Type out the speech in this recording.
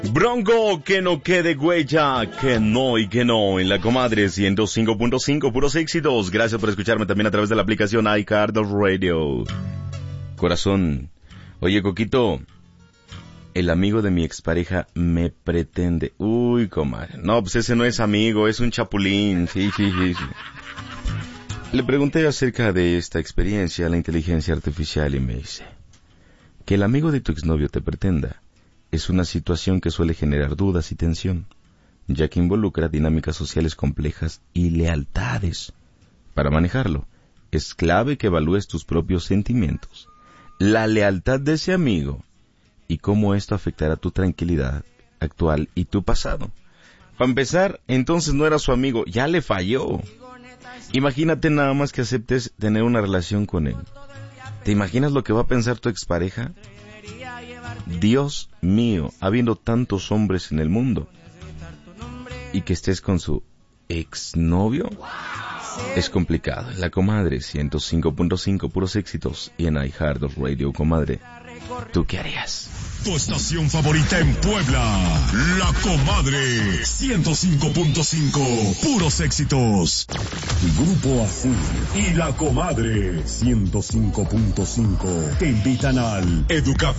Bronco, que no quede huella, que no y que no, en la comadre 105.5, puros éxitos. Gracias por escucharme también a través de la aplicación iHeartRadio. Corazón, oye Coquito, el amigo de mi expareja me pretende. Uy, comadre, no, pues ese no es amigo, es un chapulín, sí. Le pregunté acerca de esta experiencia a la inteligencia artificial y me dice que el amigo de tu exnovio te pretenda es una situación que suele generar dudas y tensión, ya que involucra dinámicas sociales complejas y lealtades. Para manejarlo, es clave que evalúes tus propios sentimientos, la lealtad de ese amigo y cómo esto afectará tu tranquilidad actual y tu pasado. Para empezar, entonces no era su amigo, ya le falló. Imagínate nada más que aceptes tener una relación con él. ¿Te imaginas lo que va a pensar tu expareja? Dios mío, habiendo tantos hombres en el mundo y que estés con su exnovio, es complicado. La comadre 105.5, puros éxitos, y en iHeartRadio, comadre, ¿tú qué harías? Tu estación favorita en Puebla, La Comadre 105.5, puros éxitos. Grupo Azul y La Comadre 105.5 te invitan al Educafé